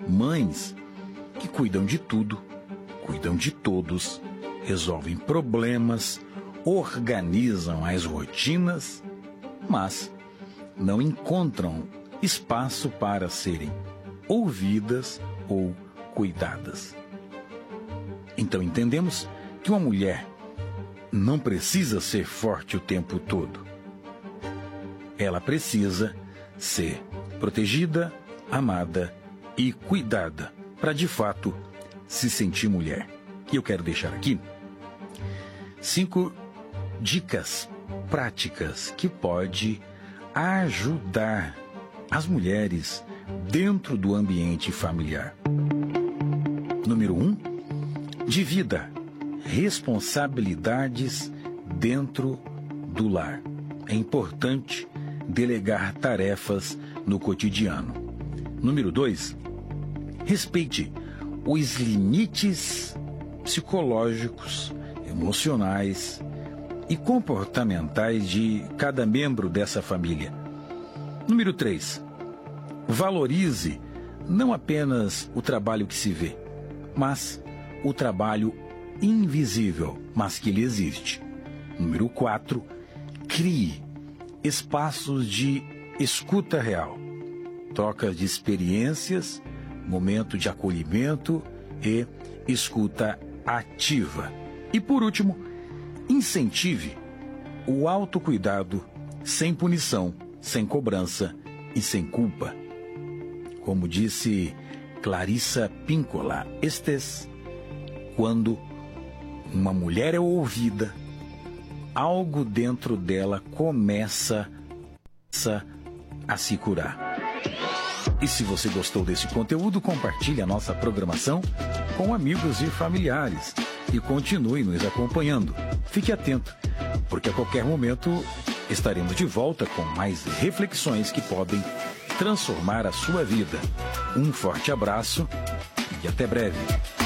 mães que cuidam de tudo, cuidam de todos, resolvem problemas, organizam as rotinas, mas não encontram espaço para serem ouvidas ou cuidadas. Então entendemos que uma mulher não precisa ser forte o tempo todo. Ela precisa ser protegida, amada e cuidada para de fato se sentir mulher. E eu quero deixar aqui 5 dicas práticas que pode ajudar as mulheres dentro do ambiente familiar. Número 1, divida responsabilidades dentro do lar. É importante delegar tarefas no cotidiano. Número 2, respeite os limites psicológicos, emocionais e comportamentais de cada membro dessa família. Número 3, valorize não apenas o trabalho que se vê, mas o trabalho invisível, mas que ele existe. Número 4, crie espaços de escuta real, trocas de experiências, momento de acolhimento e escuta ativa. E por último, incentive o autocuidado sem punição, sem cobrança e sem culpa. Como disse Clarissa Pinkola Estes, quando uma mulher é ouvida, algo dentro dela começa a se curar. E se você gostou desse conteúdo, compartilhe a nossa programação com amigos e familiares e continue nos acompanhando. Fique atento, porque a qualquer momento estaremos de volta com mais reflexões que podem transformar a sua vida. Um forte abraço e até breve.